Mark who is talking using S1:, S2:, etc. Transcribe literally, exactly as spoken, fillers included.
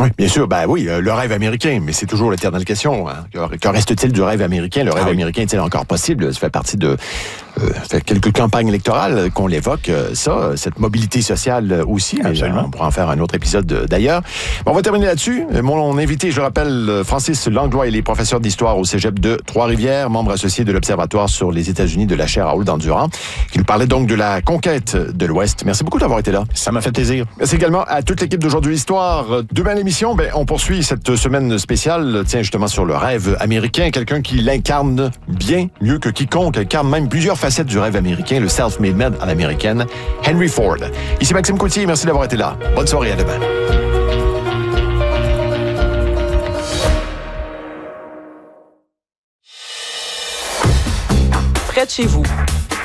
S1: Oui, bien sûr. Ben oui, euh, le rêve américain, mais c'est toujours l'éternelle question. Hein. Que, que reste-t-il du rêve américain? Le rêve ah, oui. américain est-il encore possible? Ça fait partie de euh, ça fait quelques campagnes électorales qu'on l'évoque. Euh, ça, cette mobilité sociale aussi. Absolument. Mais, on pourra en faire un autre épisode euh, d'ailleurs. Bon, on va terminer là-dessus. Mon invité, je le rappelle, Francis Langlois, il est professeur d'histoire au Cégep de Trois-Rivières, membre associé de l'Observatoire sur les États-Unis de la chaire Raoul-Dandurand, qui nous parlait donc de la conquête de l'Ouest. Merci beaucoup d'avoir été là.
S2: Ça m'a fait plaisir.
S1: Merci également à toute l'équipe d'Aujourd'hui Histoire. Demain, l'émission, ben, on poursuit cette semaine spéciale, tiens, justement, sur le rêve américain. Quelqu'un qui l'incarne bien, mieux que quiconque, incarne même plusieurs facettes du rêve américain, le self-made man à l'américaine, Henry Ford. Ici Maxime Coutier, merci d'avoir été là. Bonne soirée, à demain.
S3: Près de chez vous,